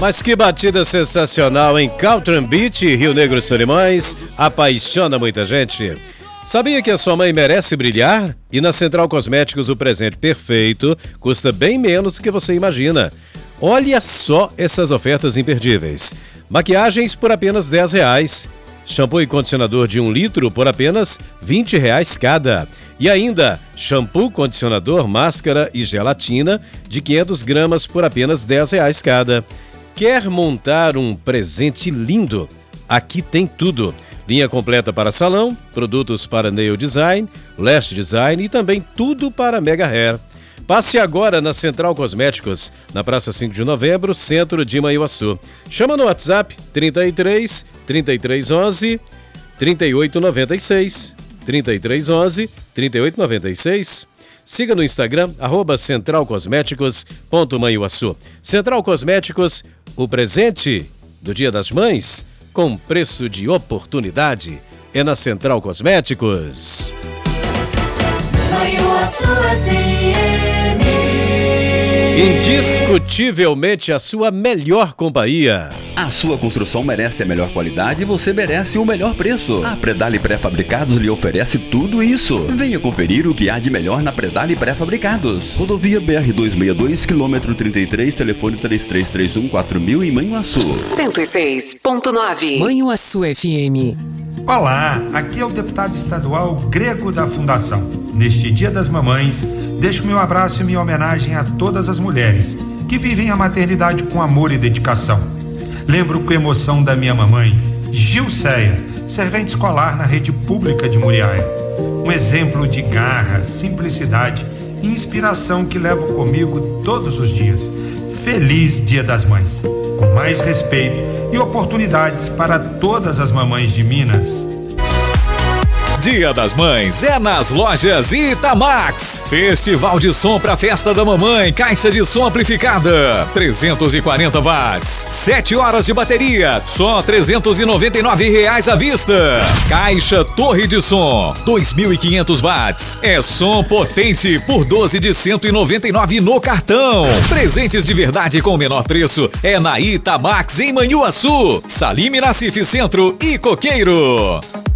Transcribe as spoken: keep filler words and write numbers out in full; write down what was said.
Mas que batida sensacional em Caltran Beach, Rio Negro, Solimões, apaixona muita gente. Sabia que a sua mãe merece brilhar? E na Central Cosméticos o presente perfeito custa bem menos do que você imagina. Olha só essas ofertas imperdíveis. Maquiagens por apenas dez reais. Shampoo e condicionador de um litro por apenas vinte reais cada. E ainda, shampoo, condicionador, máscara e gelatina de quinhentas gramas por apenas dez reais cada. Quer montar um presente lindo? Aqui tem tudo. Linha completa para salão, produtos para nail design, lash design e também tudo para mega hair. Passe agora na Central Cosméticos, na Praça cinco de Novembro, centro de Manhuaçu. Chama no WhatsApp trinta e três, trinta e três onze, trinta e oito noventa e seis. trinta e três onze, trinta e oito noventa e seis. Siga no Instagram, arroba central cosméticos ponto manhuaçu. Central Cosméticos, o presente do Dia das Mães, com preço de oportunidade, é na Central Cosméticos. Indiscutivelmente a sua melhor companhia. A sua construção merece a melhor qualidade e você merece o melhor preço. A Predale Pré-Fabricados lhe oferece tudo isso. Venha conferir o que há de melhor na Predale Pré-Fabricados. Rodovia B R duzentos e sessenta e dois, quilômetro trinta e três, telefone três três três um quatro mil em Manhuaçu. cento e seis ponto nove Manhuaçu F M. Olá, aqui é o deputado estadual Grego da Fundação. Neste Dia das Mamães, deixo meu abraço e minha homenagem a todas as mulheres que vivem a maternidade com amor e dedicação. Lembro com emoção da minha mamãe, Gilceia, servente escolar na rede pública de Muriaé. Um exemplo de garra, simplicidade e inspiração que levo comigo todos os dias. Feliz Dia das Mães, com mais respeito e oportunidades para todas as mamães de Minas. Dia das Mães é nas lojas Itamax. Festival de som para festa da mamãe, caixa de som amplificada, trezentos e quarenta watts, sete horas de bateria, só trezentos e noventa e nove reais à vista. Caixa torre de som, dois mil e quinhentos watts. É som potente por doze de cento e noventa e nove no cartão. Presentes de verdade com o menor preço é na Itamax em Manhuaçu, Salime Nassif Centro e Coqueiro.